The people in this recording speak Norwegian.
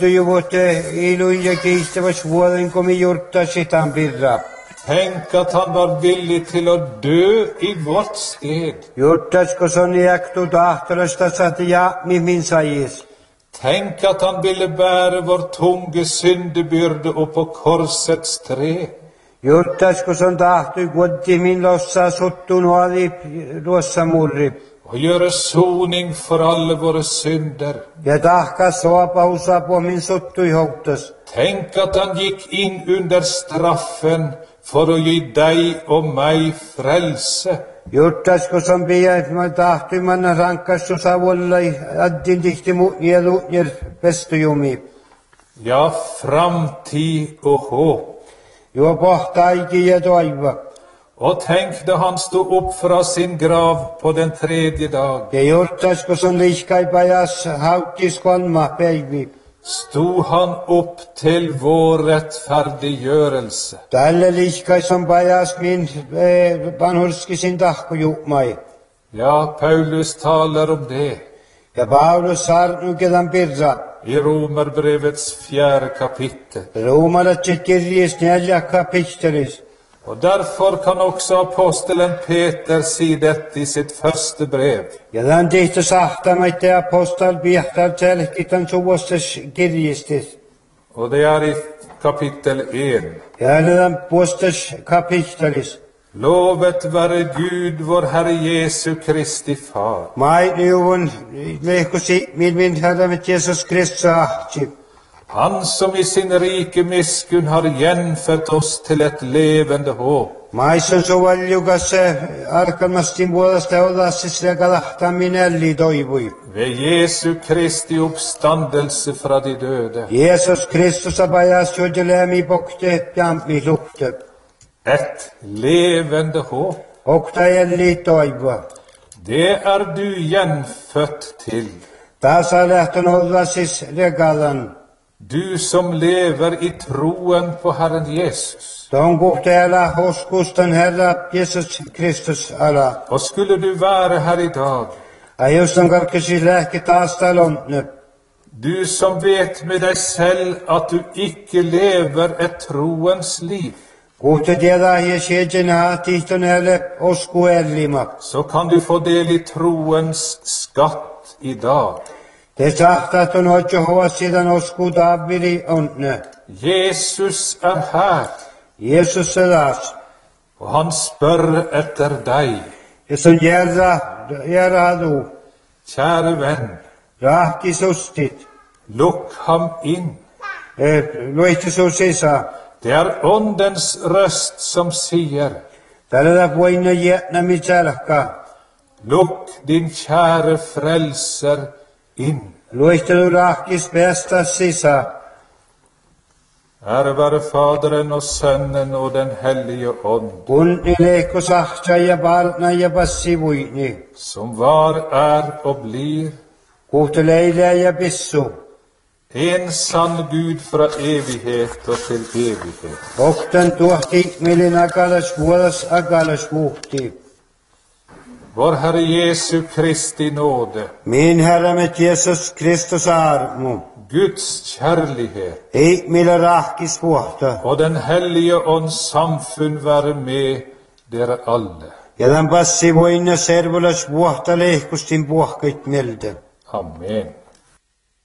ju vuote iluja kiistäväs vuoden komi jurtta sitan birra. Tänk att han var villig till att dö i vårt sted. Jurtasko son jäktu tahtorasta saati ja min sajis. Tänk att han ville bära vår tunga syndebyrde upp på korsets trä. Jurtasko son tahtu kuotti min lossa suttun ali luossa murri. Och göra soning för alla våra synder. Ja tahka soapausa på min suttu i houktas. Tänk att han gick in under straffen för att ge dig och mig frälse. Jurtasko son pia, että mä tahtu manna rankkastu savollai addin tihti muutnia luutnir pestujumi. Ja, framtid och hopp. Juo pohtaiki ja toiva. Och tänk då han stod upp från sin grav på den tredje dag. Ja jurtasko son liikai pajas haukkis kolma päivi. Stod han upp till vår rättfärdiggörelse. Tälle liikai son pajas min vanhurskisin tahku juutmai. Ja, Paulus talar om det Ja Paulus saarnukedan pirra. i Romarbrevets 4 kapitel. Roomalatsit kirjis 4 kapittelis. Och därför kan också aposteln Peter se det i sitt första brev. Ja tämän tihti sahtamaita apostol pihtar tälkitan suvostas kirjistis. Och det är i kapitel 1. Ja tämän postas kapittelis. Lovet vare Gud, vår Herre Jesu Kristi far. Mai juvun lehkusi min Herramme Jesus Kristus ahti. Han som i sin rike miskunn har genfött oss till ett levande hopp. Mai son suvaljukas arkalmastin vuodasta odassis regalahta minelli toivui. Ved Jesu Kristi uppståndelse från de döda. Jesus Kristus apajas judelemi pokte jammi lukte. Ett levande hopp. Oktajelli toiva. Det är du genfött till. Tasa lähtön odassis regalan. Du som lever i troen på Herren Jesus. Don kuhteella hoskustan Herra Jesus Kristus ala. Och skulle du vara här idag, Ajustan karkesi lähki taas talonne. du som vet med dig själv att du icke lever ett troens liv, Kuhte tiedä ja siedjena tihtonelle oskuellima. så kan du få del i troens skatt idag. Te sahtat on otjo hovas sidan osku taaviri onne. Jesus är här Jesus sedas. och han spör efter dig. Ja sun järra du. Kära vän, Rahki sustit. lock ham in. Luihti susisa. Det är ondens röst som säger: Tällä voina jätnä mitsalka. lock din käre frälser in. Luihti du rahkis bästa sisa. Ära vare Fadern och Sonen och den helige Ande, Kunni leikko sahtsa ja barna ja passivuini. som var, är och blir Kuhte leilää ja pissu. en sann Gud från evighet och till evighet. Oktan tuohti millin akalas vuodas akalas vuhti. Vår Herre Jesu Kristi nåde, Min Herramme Jesus Kristus armo. Guds kärlighet Ei millä rahkis vuohta. och den helige Andes samfund vare med dere alle. Ja tämän passivuina servulas vuohta leihkustin vuohkait miltä. Amen.